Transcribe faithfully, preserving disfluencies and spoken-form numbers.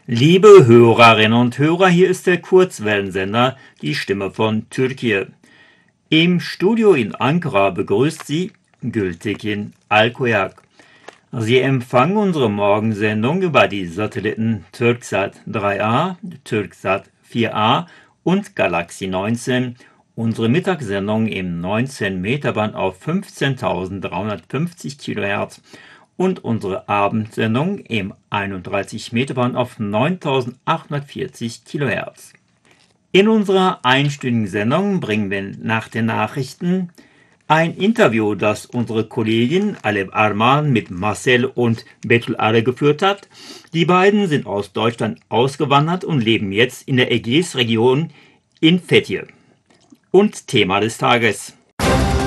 Liebe Hörerinnen und Hörer, hier ist der Kurzwellensender, die Stimme von Türkei. Im Studio in Ankara begrüßt Sie Gültekin Alkoyak. Sie empfangen unsere Morgensendung über die Satelliten Türksat drei A, Türksat vier A und Galaxy neunzehn. Unsere Mittagssendung im neunzehn Meter Band auf fünfzehntausenddreihundertfünfzig Kilohertz und unsere Abendsendung im einunddreißig Meter Band auf neuntausendachthundertvierzig Kilohertz. In unserer einstündigen Sendung bringen wir nach den Nachrichten ein Interview, das unsere Kollegin Alep Arman mit Marcel und Betül Arı geführt hat. Die beiden sind aus Deutschland ausgewandert und leben jetzt in der Ägäisregion in Fethiye. Und Thema des Tages: